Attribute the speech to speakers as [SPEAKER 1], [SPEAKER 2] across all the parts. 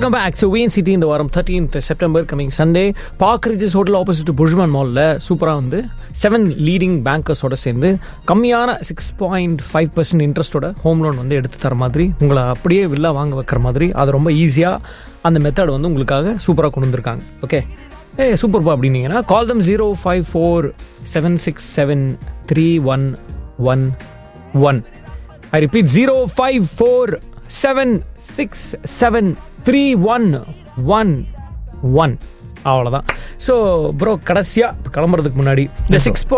[SPEAKER 1] Welcome back. So VNCT இந்த வாரம் 13th September coming Sunday Park Regis Hotel opposite to Burjman Mall சூப்பரா வந்து 7 leading பேங்கர்ஸோட சேர்ந்து கம்மியான 6.5% இன்ட்ரெஸ்டோட ஹோம் லோன் வந்து எடுத்து தர மாதிரி உங்களை அப்படியே வில்லா வாங்க வைக்கிற மாதிரி அது ரொம்ப ஈஸியாக அந்த மெத்தட் வந்து உங்களுக்காக சூப்பராக கொண்டு வந்திருக்காங்க. ஓகே சூப்பர்ப்பா அப்படின்னீங்கன்னா கால் தம் 054-767-3111. I repeat 054-767-3111. அவ்வளோதான். ஸோ ப்ரோ கடைசியாக கிளம்புறதுக்கு முன்னாடி இந்த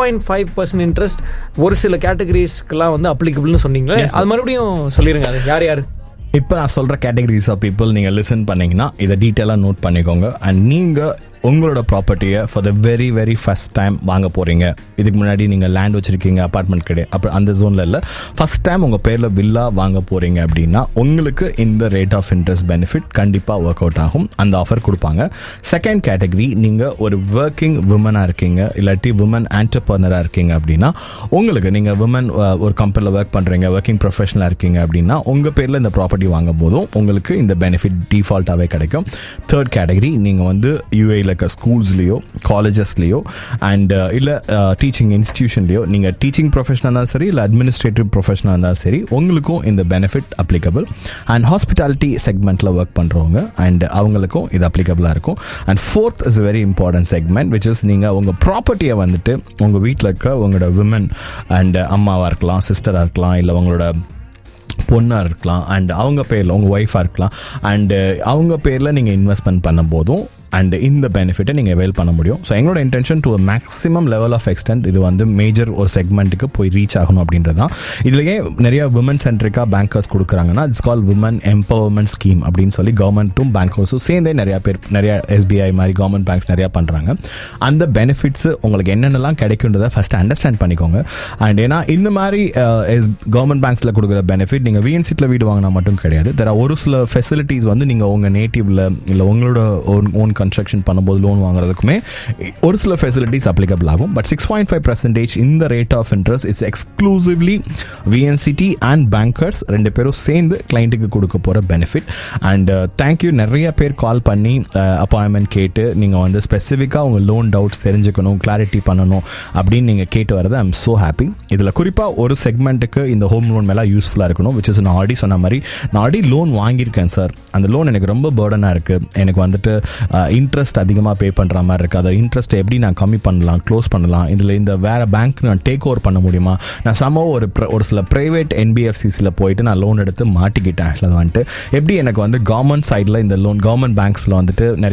[SPEAKER 1] 6.5% இன்ட்ரெஸ்ட் ஒரு சில கேட்டகரிஸ்க்கெல்லாம் வந்து அப்ளிகபிள்னு சொன்னீங்களே, அது மறுபடியும் சொல்லிடுங்க. அது யார் யார்?
[SPEAKER 2] இப்போ நான் சொல்கிற கேட்டகரிஸ் ஆஃப் பீப்புள் நீங்கள் லிசன் பண்ணிங்கன்னா இதை டீட்டெயிலாக நோட் பண்ணிக்கோங்க. அண்ட் நீங்கள் உங்களோட ப்ராப்பர்ட்டியை for the very very first time வாங்க போகிறீங்க. இதுக்கு முன்னாடி நீங்கள் லேண்ட் வச்சுருக்கீங்க, அப்பார்ட்மெண்ட் கிடையாது, அப்புறம் அந்த ஜோனில் இல்லை, ஃபஸ்ட் டைம் உங்கள் பேரில் வில்லா வாங்க போகிறீங்க அப்படின்னா உங்களுக்கு இந்த ரேட் ஆஃப் இன்ட்ரெஸ்ட் பெனிஃபிட் கண்டிப்பாக ஒர்க் அவுட் ஆகும். அந்த ஆஃபர் கொடுப்பாங்க. செகண்ட் கேட்டகரி, நீங்கள் ஒரு ஒர்க்கிங் விமனாக இருக்கீங்க, இல்லாட்டி விமன் ஆண்டர்பிரனராக இருக்கீங்க அப்படின்னா உங்களுக்கு நீங்கள் விமன் ஒரு கம்பெனியில் ஒர்க் பண்ணுறீங்க, ஒர்க்கிங் ப்ரொஃபஷனலாக இருக்கீங்க அப்படின்னா உங்கள் பேரில் இந்த ப்ராப்பர்ட்டி வாங்கும் போதும் உங்களுக்கு இந்த பெனிஃபிட் டிஃபால்ட்டாகவே கிடைக்கும். தேர்ட் கேட்டகரி, நீங்கள் வந்து யூஏயில் ஸ்கூல்ஸ்லேயோ காலேஜஸ்லேயோ அண்ட் இல்லை டீச்சிங் இன்ஸ்டிடியூஷன்லேயோ நீங்கள் டீச்சிங் ப்ரொஃபஷனாக இருந்தாலும் சரி இல்லை அட்மினிஸ்ட்ரேட்டிவ் ப்ரொஃபஷனாக இருந்தாலும் சரி உங்களுக்கும் இந்த பெனிஃபிட் அப்ளிகபிள். அண்ட் ஹாஸ்பிட்டாலிட்டி செக்மெண்ட்டில் ஒர்க் பண்ணுறவங்க அண்ட் அவங்களுக்கும் இது அப்ளிகபிளாக இருக்கும். And fourth is very important segment which is நீங்கள் உங்கள் ப்ராப்பர்ட்டியை வந்துட்டு உங்கள் வீட்டில் இருக்க உங்களோட விமன் அண்ட் அம்மாவாக இருக்கலாம், சிஸ்டராக இருக்கலாம், இல்லை உங்களோட பொண்ணாக இருக்கலாம் அண்ட் அவங்க பேரில் உங்கள் ஒய்ஃபாக இருக்கலாம் அண்டு அவங்க பேரில் நீங்கள் இன்வெஸ்ட்மெண்ட் பண்ணும் போதும் அண்ட் இந்த பெனிஃபிட்டை நீங்கள் அவைல் பண்ண முடியும். ஸோ எங்களோட intention to maximum level of extend இது வந்து மேஜர் ஒரு செக்மெண்ட்டுக்கு போய் ரீச் ஆகணும் அப்படின்றது தான். இதுலேயே நிறைய விமன் சென்ட்ரிக்காக பேங்கர்ஸ் கொடுக்குறாங்கன்னா it's call women empowerment scheme அப்படின்னு சொல்லி கவர்மெண்ட்டும் பேங்கர்ஸும் சேர்ந்தே நிறைய எஸ்பிஐ மாதிரி கவர்மெண்ட் பேங்க்ஸ் நிறையா பண்ணுறாங்க. அந்த பெனிஃபிட்ஸ் உங்களுக்கு என்னென்னலாம் கிடைக்குன்றதை ஃபஸ்ட்டு அண்டர்ஸ்டாண்ட் பண்ணிக்கோங்க. அண்ட் ஏன்னா இந்த மாதிரி கவர்மெண்ட் பேங்க்ஸில் கொடுக்குற பெனிஃபிட் நீங்கள் விஎன்சிட்டியில் வீடு வாங்கினா மட்டும் கிடையாது. ஒரு சில ஃபெசிலிட்டிஸ் வந்து நீங்கள் உங்கள் நேட்டிவ்ல இல்லை உங்களோட ஓன் கன்ஸ்ட்ரக்ஷன் பண்ணும்போது லோன் வாங்குறதுக்குமே ஒரு சில ஃபெசிலிட்டிஸ் அப்ளிகபிள் ஆகும். பட் 6.5% இந்த rate of interest is exclusively VNCD and bankers ரெண்டு பேரும் சேர்ந்து கிளைண்ட்டுக்கு கொடுக்க போகிற பெனிஃபிட். அண்ட் தேங்க்யூ, நிறைய பேர் கால் பண்ணி அப்பாயின்மெண்ட் கேட்டு நீங்கள் வந்து ஸ்பெசிஃபிக்காக உங்கள் லோன் டவுட்ஸ் தெரிஞ்சுக்கணும், கிளாரிட்டி பண்ணணும் அப்படின்னு நீங்கள் கேட்டு வரது ஐ எம் ஸோ ஹாப்பி. இதில் குறிப்பாக ஒரு செக்மெண்ட்டுக்கு இந்த ஹோம் லோன் மேலே யூஸ்ஃபுல்லாக இருக்கணும் விச் இஸ் நான் ஆல்ரெடி சொன்ன மாதிரி நான் ஆல்ரெடி லோன் வாங்கியிருக்கேன் சார், அந்த லோன் எனக்கு ரொம்ப பர்டனாக இருக்குது, எனக்கு வந்துட்டு இன்ட்ரெஸ்ட் அதிகமாக பே பண்ணுற மாதிரி இருக்குது, அதை இன்ட்ரெஸ்ட்டை எப்படி நான் கம்மி பண்ணலாம், க்ளோஸ் பண்ணலாம், இதில் இந்த வேறு பேங்க் நான் டேக் ஓவர் பண்ண முடியுமா, நான் ஒரு சில ப்ரைவேட் என்பிஎஃப்சிஸில் போயிட்டு நான் லோன் எடுத்து மாட்டிக்கிட்டேன், அதில் வந்துட்டு எப்படி எனக்கு வந்து கவர்மெண்ட் சைடில் இந்த லோன் கவர்மெண்ட் பேங்க்ஸில் வந்துட்டு